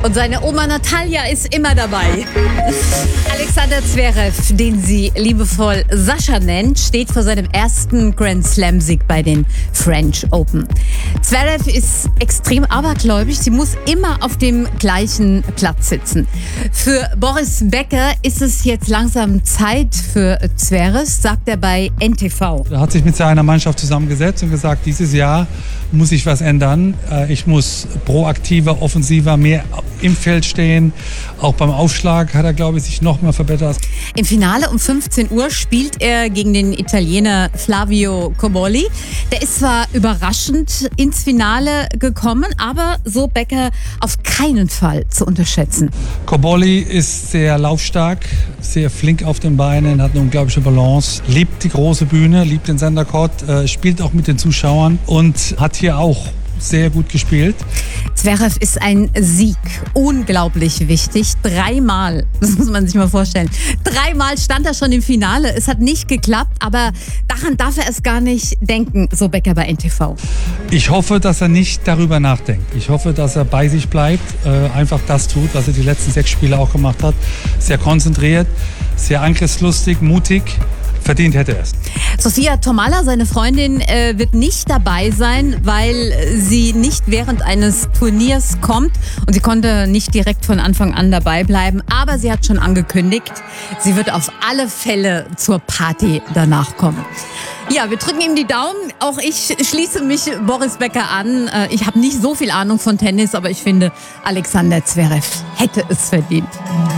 Und seine Oma Natalia ist immer dabei. Alexander Zverev, den sie liebevoll Sascha nennt, steht vor seinem ersten Grand Slam-Sieg bei den French Open. Zverev ist extrem abergläubig. Sie muss immer auf dem gleichen Platz sitzen. Für Boris Becker ist es jetzt langsam Zeit für Zverev, sagt er bei NTV. Er hat sich mit seiner Mannschaft zusammengesetzt und gesagt, dieses Jahr muss ich was ändern. Ich muss proaktiver, offensiver, mehr im Feld stehen. Auch beim Aufschlag hat er, glaube ich, sich noch mal verbessert. Im Finale um 15 Uhr spielt er gegen den Italiener Flavio Cobolli. Der ist zwar überraschend ins Finale gekommen, aber so Becker auf keinen Fall zu unterschätzen. Cobolli ist sehr laufstark, sehr flink auf den Beinen, hat eine unglaubliche Balance, liebt die große Bühne, liebt den Center Court, spielt auch mit den Zuschauern und hat hier auch sehr gut gespielt. Zverev ist ein Sieg unglaublich wichtig. 3-mal, das muss man sich mal vorstellen. 3-mal stand er schon im Finale. Es hat nicht geklappt, aber daran darf er es gar nicht denken, so Becker bei NTV. Ich hoffe, dass er nicht darüber nachdenkt. Ich hoffe, dass er bei sich bleibt, einfach das tut, was er die letzten 6 Spiele auch gemacht hat. Sehr konzentriert, sehr angriffslustig, mutig. Verdient hätte er es. Sophia Tomalla, seine Freundin, wird nicht dabei sein, weil sie nicht während eines Turniers kommt und sie konnte nicht direkt von Anfang an dabei bleiben. Aber sie hat schon angekündigt, sie wird auf alle Fälle zur Party danach kommen. Ja, wir drücken ihm die Daumen. Auch ich schließe mich Boris Becker an. Ich habe nicht so viel Ahnung von Tennis, aber ich finde, Alexander Zverev hätte es verdient.